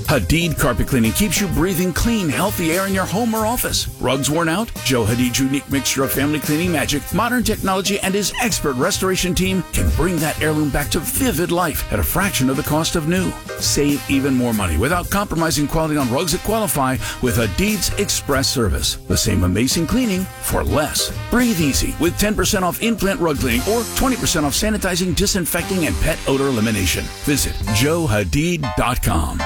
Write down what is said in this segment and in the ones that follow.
Hadid Carpet Cleaning keeps you breathing clean, healthy air in your home or office. Rugs worn out? Joe Hadid's unique mixture of family cleaning magic, modern technology, and his expert restoration team can bring that heirloom back to vivid life at a fraction of the cost of new. Save even more money without compromising quality on rugs that qualify with Hadid's Express service. The same amazing cleaning for less. Breathe easy with 10% off in-plant rug cleaning or 20% off sanitizing, disinfecting, and pet odor elimination. Visit joehadid.com.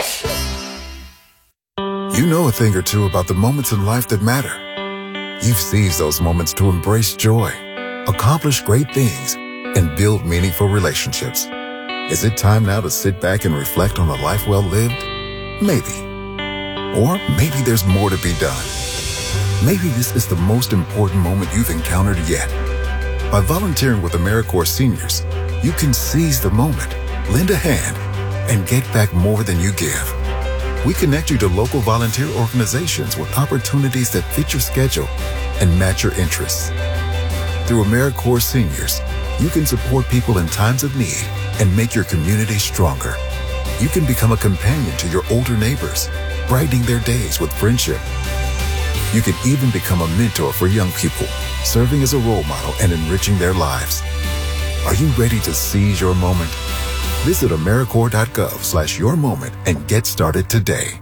You know a thing or two about the moments in life that matter. You've seized those moments to embrace joy, accomplish great things, and build meaningful relationships. Is it time now to sit back and reflect on a life well lived? Maybe. Or maybe there's more to be done. Maybe this is the most important moment you've encountered yet. By volunteering with AmeriCorps Seniors, you can seize the moment, lend a hand, and get back more than you give. We connect you to local volunteer organizations with opportunities that fit your schedule and match your interests. Through AmeriCorps Seniors, you can support people in times of need and make your community stronger. You can become a companion to your older neighbors, brightening their days with friendship. You can even become a mentor for young people, serving as a role model and enriching their lives. Are you ready to seize your moment? Visit AmeriCorps.gov/yourmoment and get started today.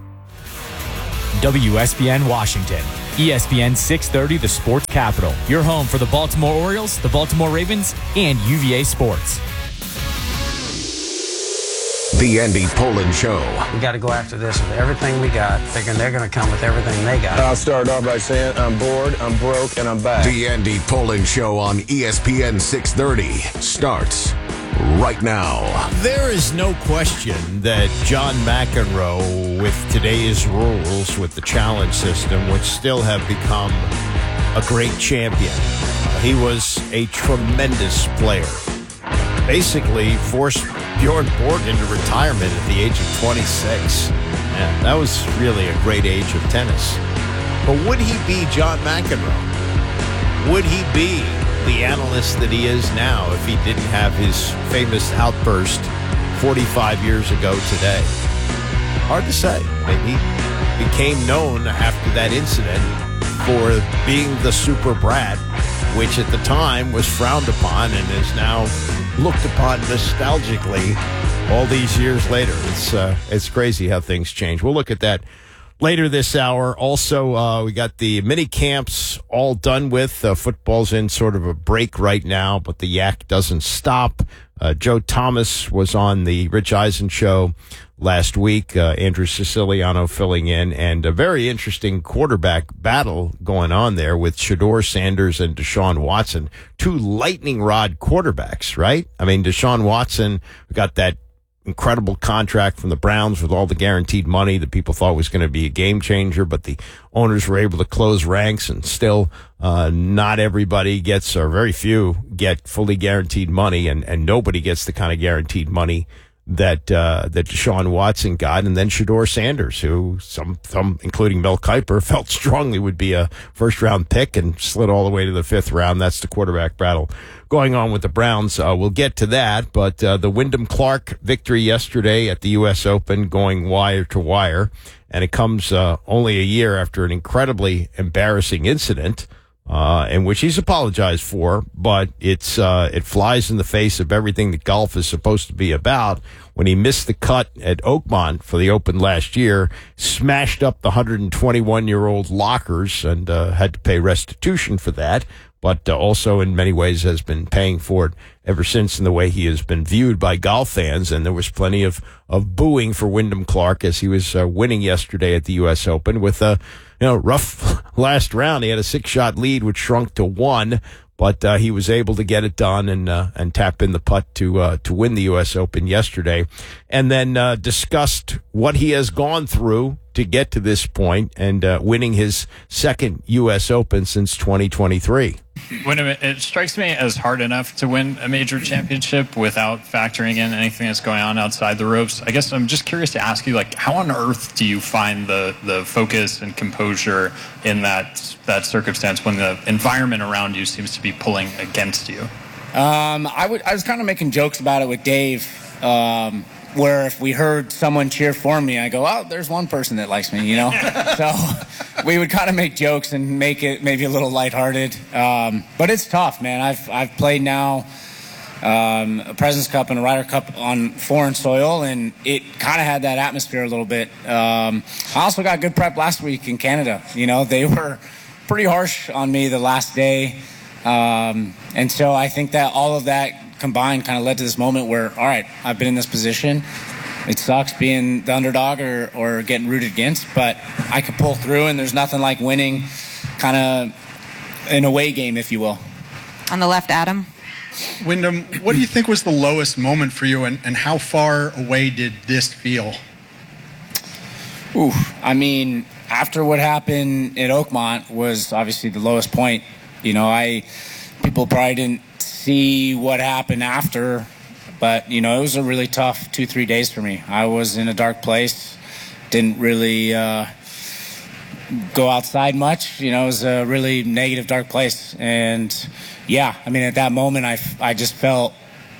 WSBN Washington. ESPN 630, the sports capital. Your home for the Baltimore Orioles, the Baltimore Ravens, and UVA Sports. The Andy Pollin Show. We got to go after this with everything we got, thinking they're going to come with everything they got. I'll start off by saying I'm bored, I'm broke, and I'm back. The Andy Pollin Show on ESPN 630 starts right now. There is no question that John McEnroe, with today's rules, with the challenge system, would still have become a great champion. He was a tremendous player. Basically forced Bjorn Borg into retirement at the age of 26. Man, that was really a great age of tennis. But would he be John McEnroe? Would he be the analyst that he is now if he didn't have his famous outburst 45 years ago today? Hard to say. I mean, he became known after that incident for being the super brat, which at the time was frowned upon and is now looked upon nostalgically all these years later. It's crazy how things change. We'll look at that later this hour. Also, we got the mini camps all done with. Football's in sort of a break right now, but the yak doesn't stop. Joe Thomas was on the Rich Eisen show last week. Andrew Siciliano filling in, and a very interesting quarterback battle going on there with Shedeur Sanders and Deshaun Watson, two lightning rod quarterbacks, right? I mean, Deshaun Watson got that incredible contract from the Browns with all the guaranteed money that people thought was going to be a game changer, but the owners were able to close ranks, and still not everybody gets, or very few get fully guaranteed money, and nobody gets the kind of guaranteed money that Deshaun Watson got. And then Shedeur Sanders, who some including Mel Kiper felt strongly would be a first round pick, and slid all the way to the fifth round. That's the quarterback battle going on with the Browns. We'll get to that, but the Wyndham Clark victory yesterday at the U.S. Open, going wire to wire, and it comes only a year after an incredibly embarrassing incident, in which he's apologized for, but it flies in the face of everything that golf is supposed to be about. When he missed the cut at Oakmont for the Open last year, smashed up the 121-year-old lockers, and had to pay restitution for that, but also in many ways has been paying for it ever since in the way he has been viewed by golf fans. And there was plenty of booing for Wyndham Clark as he was winning yesterday at the U.S. Open with a rough last round. He had a 6-shot lead, which shrunk to 1, but he was able to get it done and tap in the putt to win the U.S. Open yesterday, and then discussed what he has gone through to get to this point, and winning his second U.S. Open since 2023. It strikes me as hard enough to win a major championship without factoring in anything that's going on outside the ropes. I guess I'm just curious to ask you, how on earth do you find the focus and composure in that circumstance when the environment around you seems to be pulling against you? I was kind of making jokes about it with Dave where if we heard someone cheer for me, I go, oh, there's one person that likes me, So we would kind of make jokes and make it maybe a little lighthearted. But it's tough, man. I've played now a President's Cup and a Ryder Cup on foreign soil, and it kind of had that atmosphere a little bit. I also got good prep last week in Canada. They were pretty harsh on me the last day. And so I think that all of that combined kind of led to this moment where, all right, I've been in this position. It sucks being the underdog or getting rooted against, but I could pull through, and there's nothing like winning kind of an away game, if you will. On the left, Adam. Wyndham, what do you think was the lowest moment for you, and how far away did this feel? I mean, after what happened at Oakmont was obviously the lowest point. People probably didn't see what happened after, but it was a really tough 2-3 days for me. I was in a dark place, didn't really go outside much. It was a really negative, dark place. And at that moment I just felt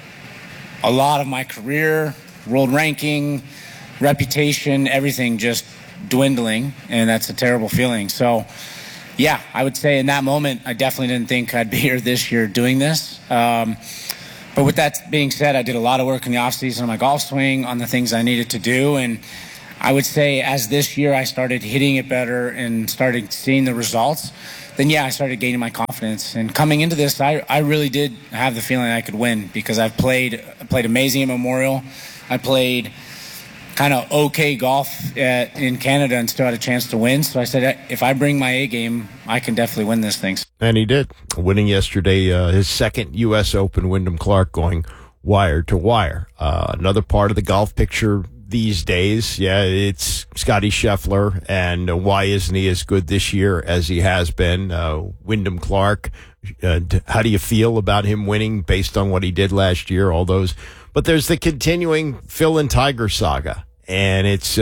a lot of my career, world ranking, reputation, everything just dwindling, and that's a terrible feeling. So I would say in that moment, I definitely didn't think I'd be here this year doing this. But with that being said, I did a lot of work in the offseason on my golf swing, on the things I needed to do. And I would say as this year I started hitting it better and started seeing the results, then I started gaining my confidence. And coming into this, I really did have the feeling I could win because I played amazing at Memorial. I played kind of okay golf in Canada and still had a chance to win. So I said, if I bring my A game, I can definitely win this thing. And he did, winning yesterday his second U.S. Open. Wyndham Clark going wire to wire. Another part of the golf picture these days, it's Scotty Scheffler, and why isn't he as good this year as he has been? Wyndham Clark, how do you feel about him winning based on what he did last year? All those, but there's the continuing Phil and Tiger saga. And it's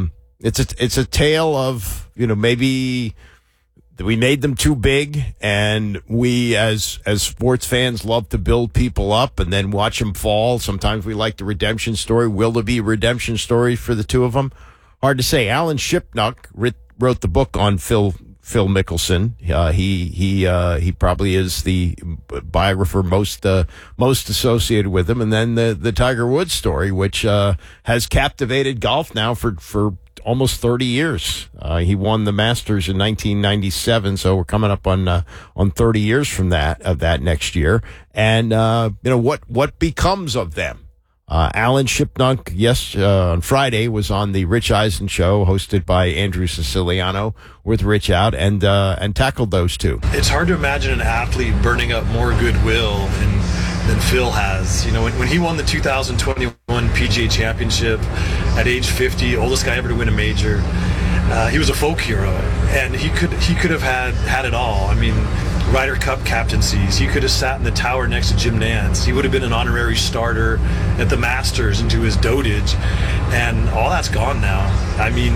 a tale of, maybe we made them too big, and we as sports fans love to build people up and then watch them fall. Sometimes we like the redemption story. Will there be a redemption story for the two of them? Hard to say. Alan Shipnuck wrote the book on Phil Mickelson. He probably is the biographer most associated with him. And then the Tiger Woods story, which has captivated golf now for almost 30 years. He won the Masters in 1997, so we're coming up on 30 years from that next year. And what becomes of them? Alan Shipnuck, on Friday was on the Rich Eisen show, hosted by Andrew Siciliano, with Rich out and tackled those two. It's hard to imagine an athlete burning up more goodwill than Phil has. When he won the 2021 PGA Championship at age 50, oldest guy ever to win a major, he was a folk hero, and he could have had it all. I mean, Ryder Cup captaincies. He could have sat in the tower next to Jim Nantz. He would have been an honorary starter at the Masters into his dotage, and all that's gone now. I mean,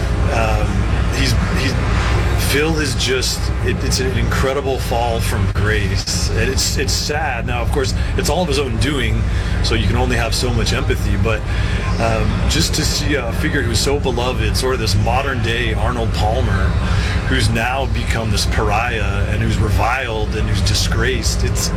Phil is just, it's an incredible fall from grace. It's sad. Now, of course, it's all of his own doing, so you can only have so much empathy, but just to see a figure who's so beloved, sort of this modern-day Arnold Palmer, who's now become this pariah and who's reviled and who's disgraced, it's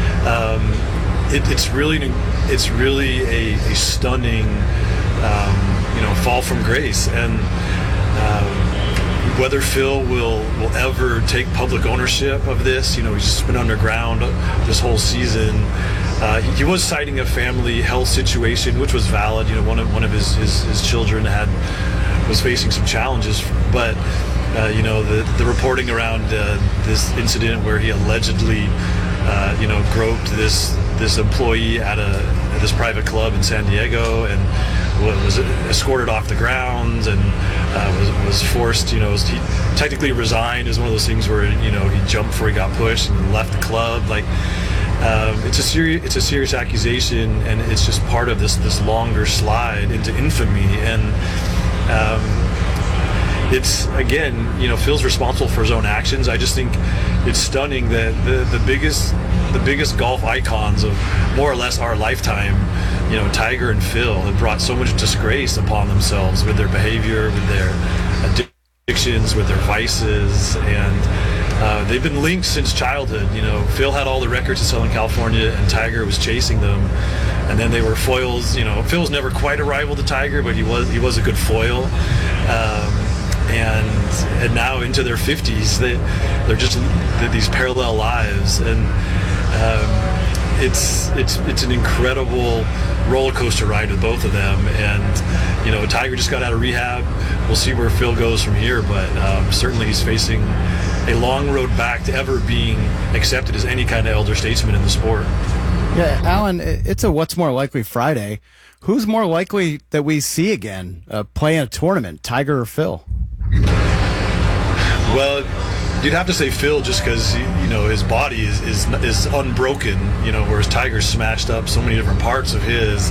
really a stunning fall from grace. And whether Phil will ever take public ownership of this, he's just been underground this whole season. He was citing a family health situation, which was valid. One of his children was facing some challenges, but the reporting around this incident where he allegedly groped this employee at this private club in San Diego and was escorted off the grounds and was forced, he technically resigned. Is one of those things where he jumped before he got pushed and left the club. It's a serious accusation, and it's just part of this longer slide into infamy. And it's, again, Phil's responsible for his own actions. I just think it's stunning that the biggest golf icons of more or less our lifetime, Tiger and Phil, have brought so much disgrace upon themselves with their behavior, with their addictions, with their vices, and they've been linked since childhood. Phil had all the records in Southern California, and Tiger was chasing them, and then they were foils. Phil's never quite a rival to Tiger, but he was a good foil. And now into their 50s, they're just these parallel lives, and it's an incredible roller coaster ride with both of them. And Tiger just got out of rehab. We'll see where Phil goes from here, but certainly he's facing a long road back to ever being accepted as any kind of elder statesman in the sport. Yeah, Alan, it's a What's More Likely Friday. Who's more likely that we see again play in a tournament, Tiger or Phil? Well, you'd have to say Phil, just because his body is unbroken, whereas Tiger's smashed up so many different parts of his.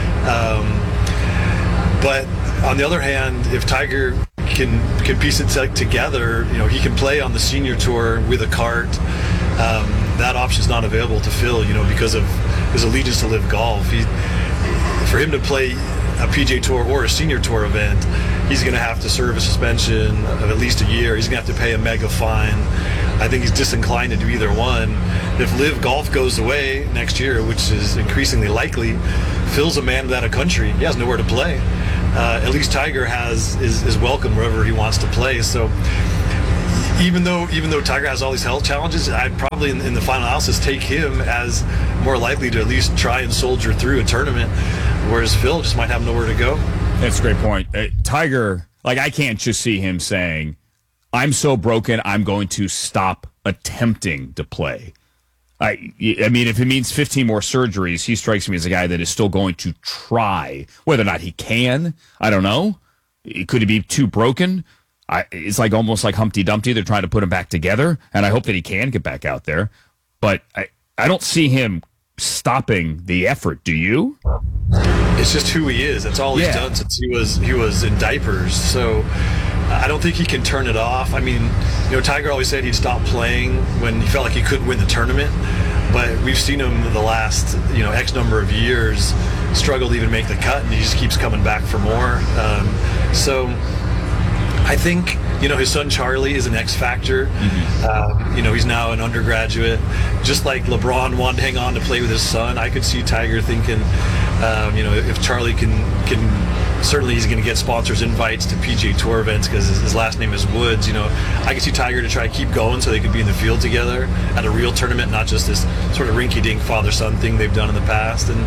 But on the other hand, if Tiger can piece it together, he can play on the senior tour with a cart. That option's not available to Phil, because of his allegiance to Live Golf. For him to play a PGA Tour or a senior tour event, he's going to have to serve a suspension of at least a year. He's going to have to pay a mega fine. I think he's disinclined to do either one. If Live Golf goes away next year, which is increasingly likely, Phil's a man without a country. He has nowhere to play. At least Tiger is welcome wherever he wants to play. So even though Tiger has all these health challenges, I'd probably in the final analysis take him as more likely to at least try and soldier through a tournament, whereas Phil just might have nowhere to go. That's a great point. Tiger, I can't just see him saying, I'm so broken, I'm going to stop attempting to play. I mean, if it means 15 more surgeries, he strikes me as a guy that is still going to try. Whether or not he can, I don't know. Could he be too broken? It's almost like Humpty Dumpty. They're trying to put him back together, and I hope that he can get back out there. But I don't see him stopping the effort. Do you? It's just who he is. That's all he's done since he was in diapers. So I don't think he can turn it off. I mean, Tiger always said he'd stop playing when he felt like he couldn't win the tournament. But we've seen him the last X number of years struggle to even make the cut, and he just keeps coming back for more. So I think his son Charlie is an X factor. Mm-hmm. He's now an undergraduate. Just like LeBron wanted to hang on to play with his son, I could see Tiger thinking, if Charlie can certainly he's going to get sponsors invites to PGA Tour events because his last name is Woods. I could see Tiger to try to keep going so they could be in the field together at a real tournament, not just this sort of rinky-dink father-son thing they've done in the past. And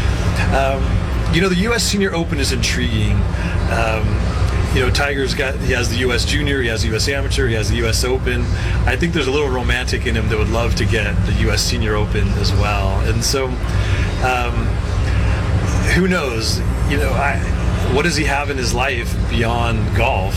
the U.S. Senior Open is intriguing. Tiger's he has the U.S. Junior, he has the U.S. Amateur, he has the U.S. Open. I think there's a little romantic in him that would love to get the U.S. Senior Open as well. And so, who knows? What does he have in his life beyond golf?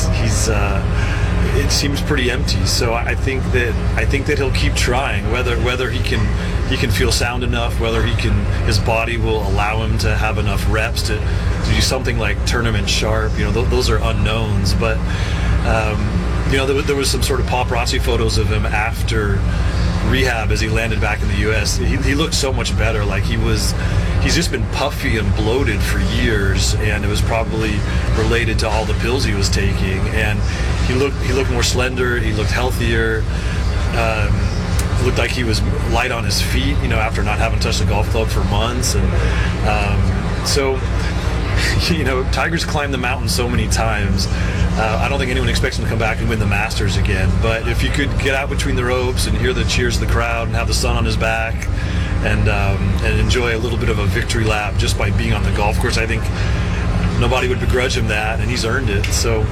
It seems pretty empty. So I think that he'll keep trying, whether he can feel sound enough, whether his body will allow him to have enough reps to do something like tournament sharp. Those are unknowns. But there was some sort of paparazzi photos of him after rehab as he landed back in the U.S. He looked so much better. He's just been puffy and bloated for years, and it was probably related to all the pills he was taking. And he looked more slender. He looked healthier. It looked like he was light on his feet, after not having touched a golf club for months. And so, Tiger's climbed the mountain so many times. I don't think anyone expects him to come back and win the Masters again. But if you could get out between the ropes and hear the cheers of the crowd and have the sun on his back and enjoy a little bit of a victory lap just by being on the golf course, I think nobody would begrudge him that, and he's earned it. So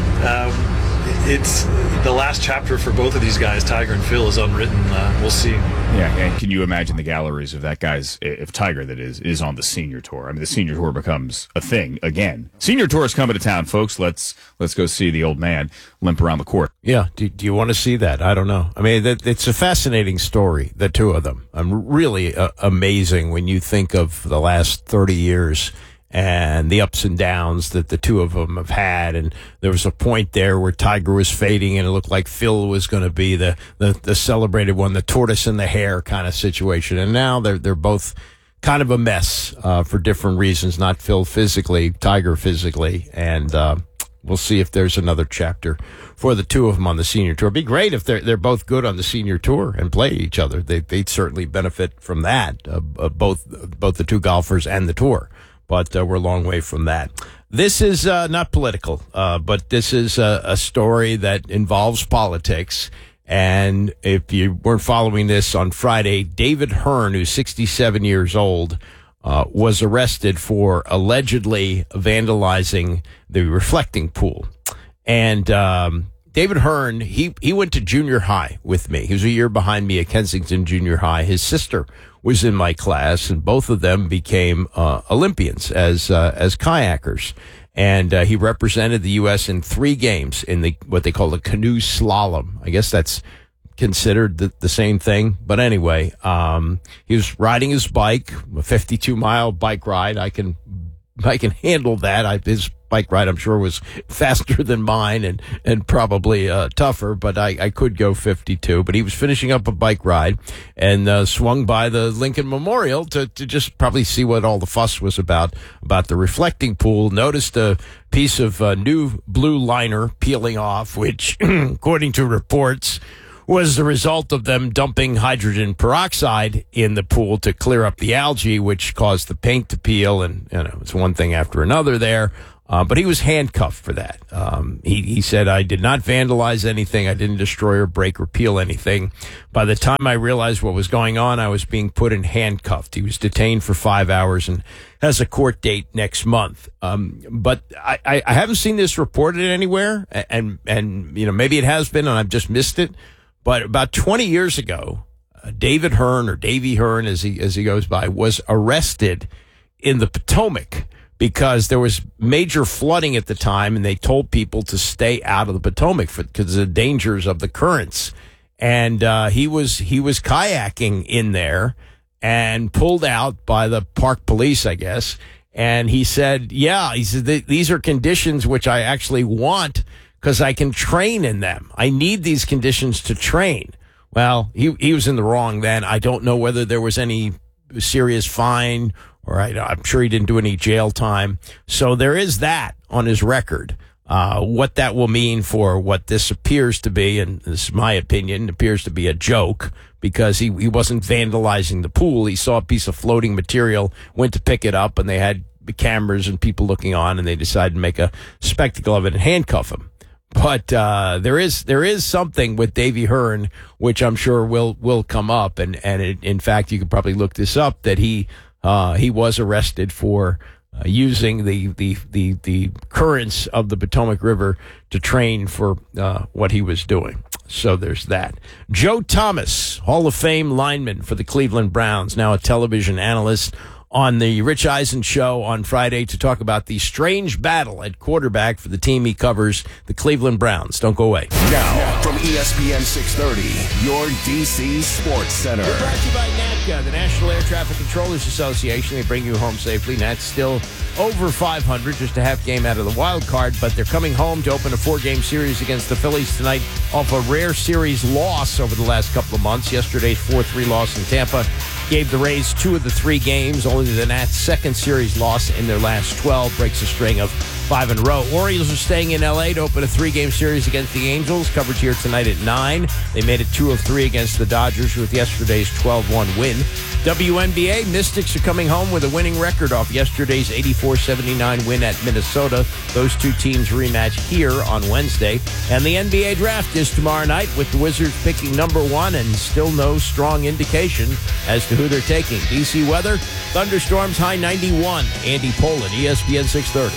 it's the last chapter for both of these guys, Tiger and Phil, is unwritten. We'll see. Yeah, and can you imagine the galleries of that guy's, if Tiger, that is on the senior tour? I mean, the senior tour becomes a thing again. Senior tour is coming to town, folks. Let's go see the old man limp around the court. Yeah, do you want to see that? I don't know. I mean, it's a fascinating story, the two of them. Really amazing when you think of the last 30 years and the ups and downs that the two of them have had. And there was a point there where Tiger was fading and it looked like Phil was going to be the celebrated one, the tortoise and the hare kind of situation. And now they're both kind of a mess for different reasons, not Phil physically, Tiger physically. And we'll see if there's another chapter for the two of them on the senior tour. It'd be great if they're both good on the senior tour and play each other. They'd certainly benefit from that, both the two golfers and the tour. But we're a long way from that. This is not political, but this is a story that involves politics. And if you weren't following this on Friday, David Hearn, who's 67 years old, was arrested for allegedly vandalizing the reflecting pool. And David Hearn, he went to junior high with me. He was a year behind me at Kensington Junior High. His sister was in my class, and both of them became Olympians as kayakers. And he represented the U.S. in 3 games in what they call the canoe slalom. I guess that's considered the same thing. But anyway, he was riding his bike, a 52-mile bike ride. I can handle that. His bike ride, I'm sure, was faster than mine and probably tougher, but I could go 52. But he was finishing up a bike ride and swung by the Lincoln Memorial to just probably see what all the fuss was about the reflecting pool. Noticed a piece of new blue liner peeling off, which, according to reports, was the result of them dumping hydrogen peroxide in the pool to clear up the algae, which caused the paint to peel. And, it's one thing after another there. But he was handcuffed for that. He said, I did not vandalize anything. I didn't destroy or break or peel anything. By the time I realized what was going on, I was being put in handcuffed. He was detained for 5 hours and has a court date next month. But I haven't seen this reported anywhere. And maybe it has been and I've just missed it. But about 20 years ago, David Hearn, or Davey Hearn as he goes by, was arrested in the Potomac because there was major flooding at the time, and they told people to stay out of the Potomac because of the dangers of the currents. And he was kayaking in there and pulled out by the park police, I guess. And he said, these are conditions which I actually want because I can train in them. I need these conditions to train. Well, he was in the wrong then. I don't know whether there was any serious fine, or I'm sure he didn't do any jail time. So there is that on his record. What that will mean for what this appears to be, and this is my opinion, appears to be a joke, because he wasn't vandalizing the pool. He saw a piece of floating material, went to pick it up, and they had cameras and people looking on, and they decided to make a spectacle of it and handcuff him. But there is something with Davey Hearn, which I'm sure will come up, and in fact, you could probably look this up, that he was arrested for using the currents of the Potomac River to train for what he was doing. So there's that. Joe Thomas, Hall of Fame lineman for the Cleveland Browns, now a television analyst, on the Rich Eisen show on Friday to talk about the strange battle at quarterback for the team he covers, the Cleveland Browns. Don't go away. Now, from ESPN 630, your D.C. Sports Center. We're brought to you by NATCA, the National Air Traffic Controllers Association. They bring you home safely. Nat's still over 500, just a half game out of the wild card, but they're coming home to open a 4-game series against the Phillies tonight off a rare series loss over the last couple of months. Yesterday's 4-3 loss in Tampa gave the Rays 2 of the 3 games. Only the Nats' second series loss in their last 12 breaks a string of 5 in a row. Orioles are staying in L.A. to open a 3-game series against the Angels. Coverage here tonight at 9. They made it 2 of 3 against the Dodgers with yesterday's 12-1 win. WNBA, Mystics are coming home with a winning record off yesterday's 84-79 win at Minnesota. Those two teams rematch here on Wednesday. And the NBA draft is tomorrow night with the Wizards picking number 1 and still no strong indication as to who they're taking. DC weather, thunderstorms, high 91. Andy Pollin, ESPN 630.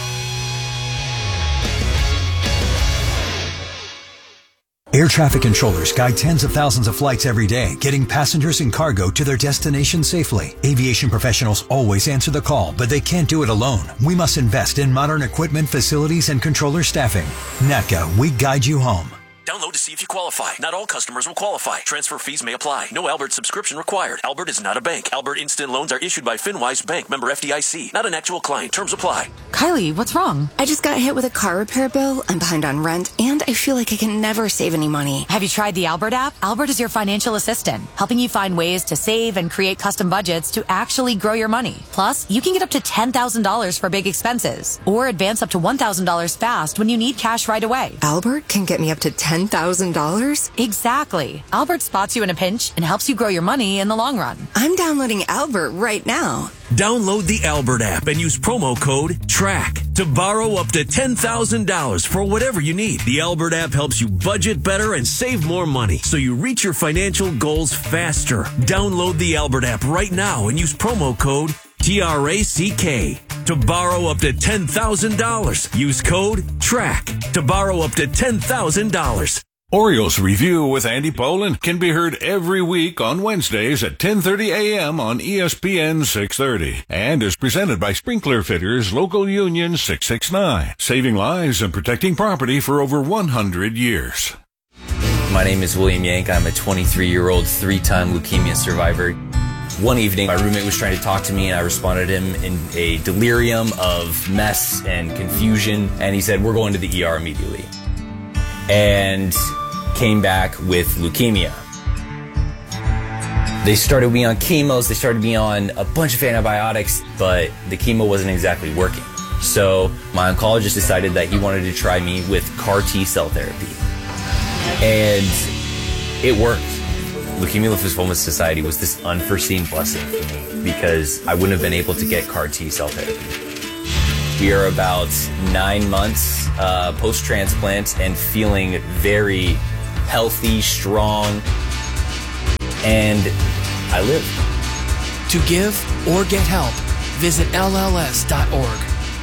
Air traffic controllers guide tens of thousands of flights every day, getting passengers and cargo to their destination safely. Aviation professionals always answer the call, but they can't do it alone. We must invest in modern equipment, facilities, and controller staffing. NATCA, we guide you home. Download to see if you qualify. Not all customers will qualify. Transfer fees may apply. No Albert subscription required. Albert is not a bank. Albert Instant Loans are issued by FinWise Bank, member FDIC. Not an actual client. Terms apply. Kylie, what's wrong? I just got hit with a car repair bill. I'm behind on rent, and I feel like I can never save any money. Have you tried the Albert app? Albert is your financial assistant, helping you find ways to save and create custom budgets to actually grow your money. Plus, you can get up to $10,000 for big expenses, or advance up to $1,000 fast when you need cash right away. Albert can get me up to $10,000? Exactly. Albert spots you in a pinch and helps you grow your money in the long run. I'm downloading Albert right now. Download the Albert app and use promo code TRACK to borrow up to $10,000 for whatever you need. The Albert app helps you budget better and save more money so you reach your financial goals faster. Download the Albert app right now and use promo code TRACK to borrow up to $10,000. Use code TRACK to borrow up to $10,000. Orioles Review with Andy Poland can be heard every week on Wednesdays at 10:30 a.m. on ESPN 630 and is presented by Sprinkler Fitters Local Union 669, saving lives and protecting property for over 100 years. My name is William Yank. I'm a 23-year-old three-time leukemia survivor. One evening, my roommate was trying to talk to me, and I responded to him in a delirium of mess and confusion, and he said, "We're going to the ER immediately." And came back with leukemia. They started me on chemos, they started me on a bunch of antibiotics, but the chemo wasn't exactly working. So my oncologist decided that he wanted to try me with CAR T-cell therapy. And it worked. Leukemia Lymphoma Society was this unforeseen blessing for me because I wouldn't have been able to get CAR T-cell therapy. We are about 9 months post-transplant and feeling very healthy, strong, and I live. To give or get help, visit LLS.org.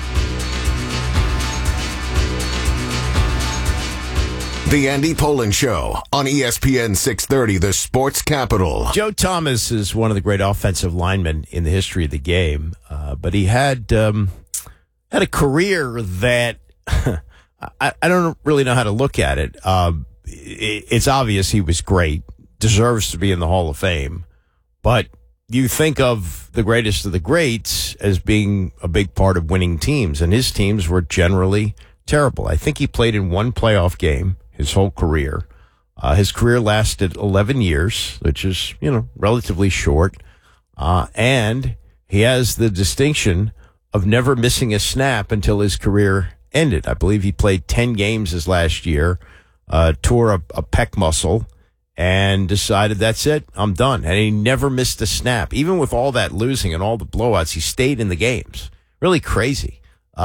The Andy Poland Show on ESPN 630, the sports capital. Joe Thomas is one of the great offensive linemen in the history of the game, but he had a career that I don't really know how to look at it. It's obvious he was great, deserves to be in the Hall of Fame, but you think of the greatest of the greats as being a big part of winning teams, and his teams were generally terrible. I think he played in one playoff game his whole career. His career lasted 11 years, which is, relatively short, and he has the distinction of never missing a snap until his career ended. I believe he played 10 games his last year, tore a pec muscle, and decided, that's it, I'm done. And he never missed a snap. Even with all that losing and all the blowouts, he stayed in the games. Really crazy.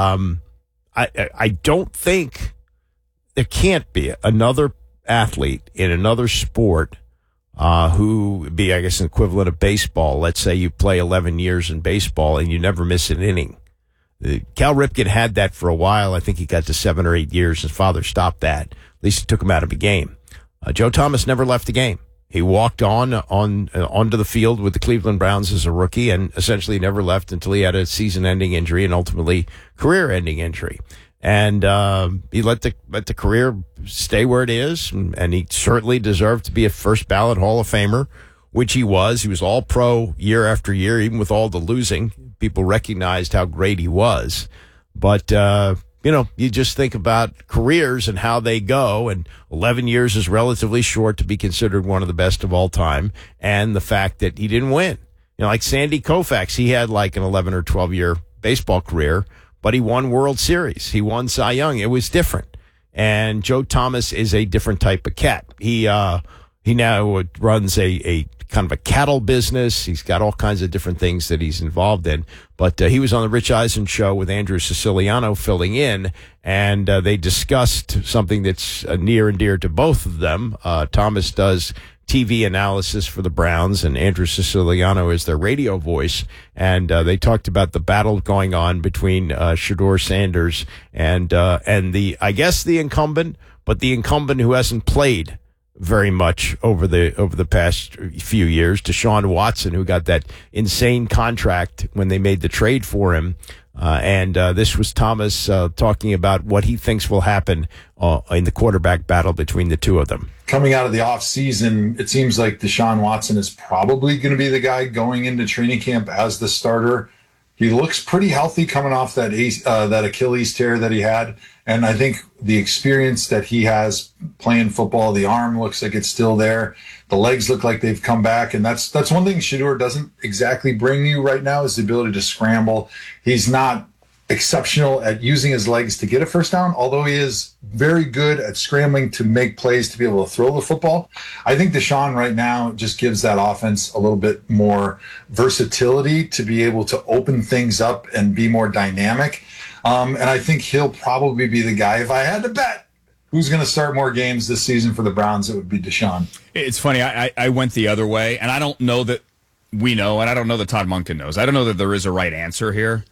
I don't think there can't be another athlete in another sport who would be, I guess, an equivalent of baseball. Let's say you play 11 years in baseball and you never miss an inning. Cal Ripken had that for a while. I think he got to 7 or 8 years. His father stopped that. At least it took him out of a game. Joe Thomas never left the game. He walked onto the field with the Cleveland Browns as a rookie and essentially never left until he had a season-ending injury and ultimately career-ending injury. And he let the career stay where it is, and he certainly deserved to be a first-ballot Hall of Famer, which he was. He was all-pro year after year, even with all the losing. People recognized how great he was. But, you just think about careers and how they go, and 11 years is relatively short to be considered one of the best of all time, and the fact that he didn't win. Like Sandy Koufax, he had like an 11 or 12-year baseball career, but he won World Series. He won Cy Young. It was different. And Joe Thomas is a different type of cat. He now runs a kind of a cattle business. He's got all kinds of different things that he's involved in. But he was on the Rich Eisen show with Andrew Siciliano filling in, and they discussed something that's near and dear to both of them. Thomas does TV analysis for the Browns, and Andrew Siciliano is their radio voice. And they talked about the battle going on between Shedeur Sanders and the incumbent, but the incumbent who hasn't played very much over the past few years, Deshaun Watson, who got that insane contract when they made the trade for him And this was Thomas talking about what he thinks will happen in the quarterback battle between the two of them. Coming out of the offseason, it seems like Deshaun Watson is probably going to be the guy going into training camp as the starter. He looks pretty healthy coming off that Achilles tear that he had. And I think the experience that he has playing football, the arm looks like it's still there. The legs look like they've come back. And that's one thing Shedeur doesn't exactly bring you right now is the ability to scramble. He's not exceptional at using his legs to get a first down, although he is very good at scrambling to make plays to be able to throw the football. I think Deshaun right now just gives that offense a little bit more versatility to be able to open things up and be more dynamic. And I think he'll probably be the guy. If I had to bet who's going to start more games this season for the Browns, it would be Deshaun. It's funny. I went the other way, and I don't know that we know, and I don't know that Todd Monken knows. I don't know that there is a right answer here.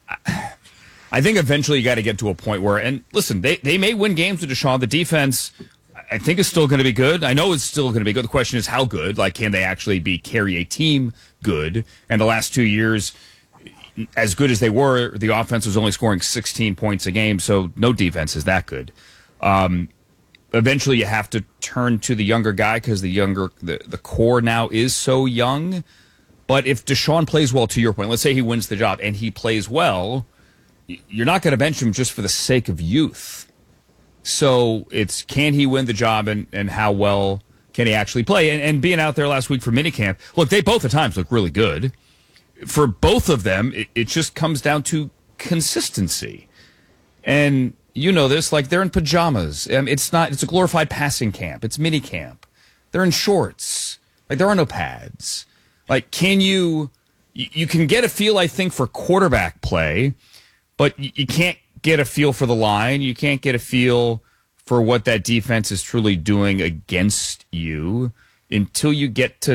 I think eventually you got to get to a point where, and listen, they may win games with Deshaun. The defense, I think, is still going to be good. I know it's still going to be good. The question is how good. Like, can they actually carry a team good? And the last 2 years, as good as they were, the offense was only scoring 16 points a game, so no defense is that good. Eventually you have to turn to the younger guy because the core now is so young. But if Deshaun plays well, to your point, let's say he wins the job and he plays well, you're not going to bench him just for the sake of youth. So it's can he win the job and how well can he actually play? And being out there last week for minicamp, look, they both at times look really good. For both of them, it just comes down to consistency. And you know this, like they're in pajamas. It's a glorified passing camp. It's minicamp. They're in shorts. Like there are no pads. Like you can get a feel, I think, for quarterback play, but you can't get a feel for the line. You can't get a feel for what that defense is truly doing against you until you get to